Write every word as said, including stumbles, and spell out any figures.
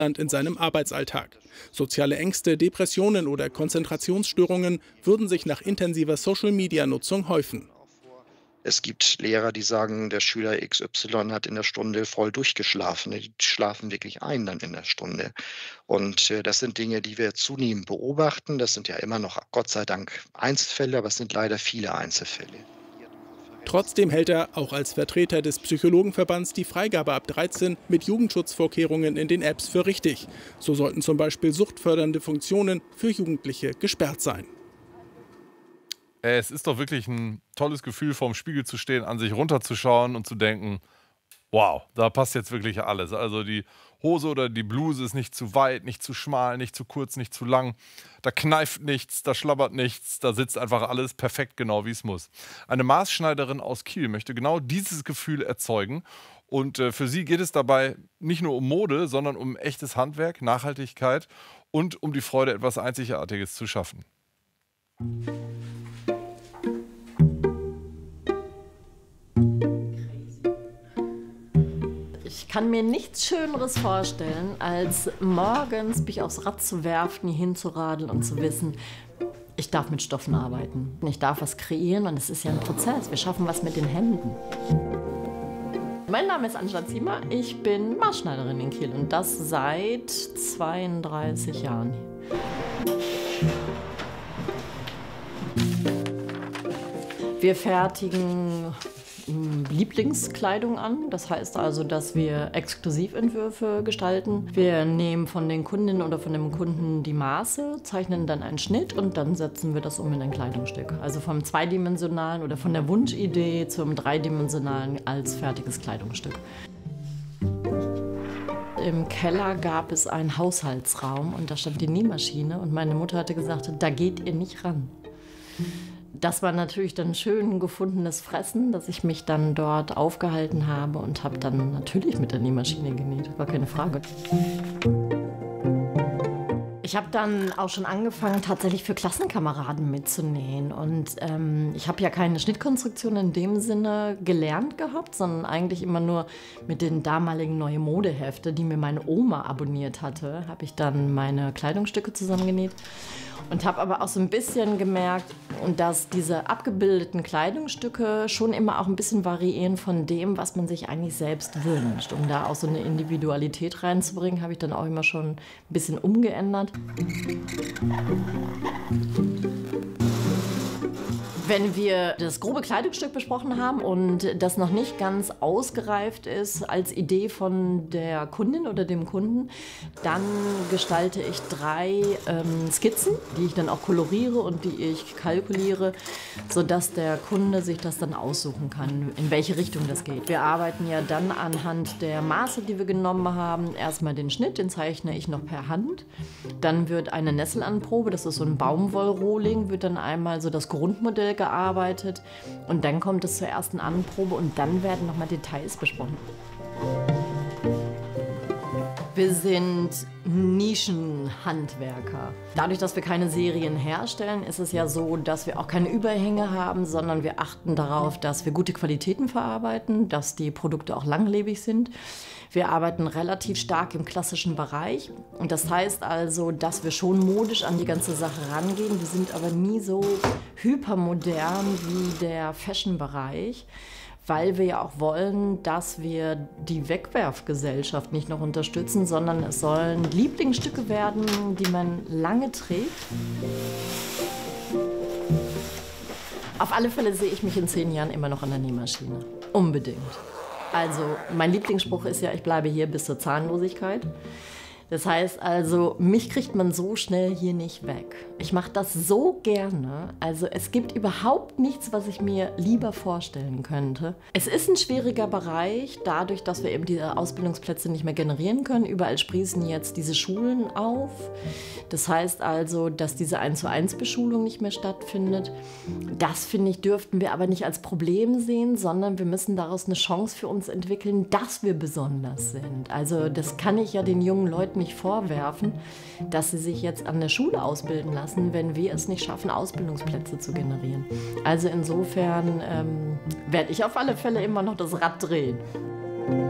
in seinem Arbeitsalltag. Soziale Ängste, Depressionen oder Konzentrationsstörungen würden sich nach intensiver Social-Media-Nutzung häufen. Es gibt Lehrer, die sagen, der Schüler X Y hat in der Stunde voll durchgeschlafen. Die schlafen wirklich ein dann in der Stunde. Und äh, das sind Dinge, die wir zunehmend beobachten. Das sind ja immer noch, Gott sei Dank, Einzelfälle, aber es sind leider viele Einzelfälle. Trotzdem hält er, auch als Vertreter des Psychologenverbands, die Freigabe ab dreizehn mit Jugendschutzvorkehrungen in den Apps für richtig. So sollten zum Beispiel suchtfördernde Funktionen für Jugendliche gesperrt sein. Es ist doch wirklich ein tolles Gefühl, vorm Spiegel zu stehen, an sich runterzuschauen und zu denken, wow, da passt jetzt wirklich alles. Also die Hose oder die Bluse ist nicht zu weit, nicht zu schmal, nicht zu kurz, nicht zu lang. Da kneift nichts, da schlabbert nichts, da sitzt einfach alles perfekt genau, wie es muss. Eine Maßschneiderin aus Kiel möchte genau dieses Gefühl erzeugen. Und äh, für sie geht es dabei nicht nur um Mode, sondern um echtes Handwerk, Nachhaltigkeit und um die Freude, etwas Einzigartiges zu schaffen. Ich kann mir nichts Schöneres vorstellen, als morgens mich aufs Rad zu werfen, hier hinzuradeln und zu wissen, ich darf mit Stoffen arbeiten. Ich darf was kreieren und es ist ja ein Prozess. Wir schaffen was mit den Händen. Mein Name ist Angela Ziemer, ich bin Maßschneiderin in Kiel und das seit zweiunddreißig Jahren. Wir fertigen Lieblingskleidung an. Das heißt also, dass wir Exklusiventwürfe gestalten. Wir nehmen von den Kundinnen oder von dem Kunden die Maße, zeichnen dann einen Schnitt und dann setzen wir das um in ein Kleidungsstück. Also vom zweidimensionalen oder von der Wunschidee zum dreidimensionalen als fertiges Kleidungsstück. Im Keller gab es einen Haushaltsraum und da stand die Nähmaschine und meine Mutter hatte gesagt, da geht ihr nicht ran. Das war natürlich dann schön gefundenes Fressen, dass ich mich dann dort aufgehalten habe und habe dann natürlich mit der Nähmaschine genäht, war keine Frage. Ich habe dann auch schon angefangen, tatsächlich für Klassenkameraden mitzunähen. Und ähm, ich habe ja keine Schnittkonstruktion in dem Sinne gelernt gehabt, sondern eigentlich immer nur mit den damaligen Neue Modehefte, die mir meine Oma abonniert hatte, habe ich dann meine Kleidungsstücke zusammengenäht. Und habe aber auch so ein bisschen gemerkt, dass diese abgebildeten Kleidungsstücke schon immer auch ein bisschen variieren von dem, was man sich eigentlich selbst wünscht. Um da auch so eine Individualität reinzubringen, habe ich dann auch immer schon ein bisschen umgeändert. Wenn wir das grobe Kleidungsstück besprochen haben und das noch nicht ganz ausgereift ist als Idee von der Kundin oder dem Kunden, dann gestalte ich drei ähm, Skizzen, die ich dann auch koloriere und die ich kalkuliere, sodass der Kunde sich das dann aussuchen kann, in welche Richtung das geht. Wir arbeiten ja dann anhand der Maße, die wir genommen haben. Erstmal den Schnitt, den zeichne ich noch per Hand. Dann wird eine Nesselanprobe, das ist so ein Baumwollrohling, wird dann einmal so das Grundmodell gearbeitet und dann kommt es zur ersten Anprobe und dann werden nochmal Details besprochen. Wir sind Nischenhandwerker. Dadurch, dass wir keine Serien herstellen, ist es ja so, dass wir auch keine Überhänge haben, sondern wir achten darauf, dass wir gute Qualitäten verarbeiten, dass die Produkte auch langlebig sind. Wir arbeiten relativ stark im klassischen Bereich und das heißt also, dass wir schon modisch an die ganze Sache rangehen. Wir sind aber nie so hypermodern wie der Fashion-Bereich, weil wir ja auch wollen, dass wir die Wegwerfgesellschaft nicht noch unterstützen, sondern es sollen Lieblingsstücke werden, die man lange trägt. Auf alle Fälle sehe ich mich in zehn Jahren immer noch an der Nähmaschine. Unbedingt. Also mein Lieblingsspruch ist ja, ich bleibe hier bis zur Zahnlosigkeit. Das heißt also, mich kriegt man so schnell hier nicht weg. Ich mache das so gerne. Also es gibt überhaupt nichts, was ich mir lieber vorstellen könnte. Es ist ein schwieriger Bereich, dadurch, dass wir eben diese Ausbildungsplätze nicht mehr generieren können. Überall sprießen jetzt diese Schulen auf. Das heißt also, dass diese eins zu eins Beschulung nicht mehr stattfindet. Das, finde ich, dürften wir aber nicht als Problem sehen, sondern wir müssen daraus eine Chance für uns entwickeln, dass wir besonders sind. Also das kann ich ja den jungen Leuten nicht vorwerfen, dass sie sich jetzt an der Schule ausbilden lassen, wenn wir es nicht schaffen, Ausbildungsplätze zu generieren. Also insofern ähm, werde ich auf alle Fälle immer noch das Rad drehen.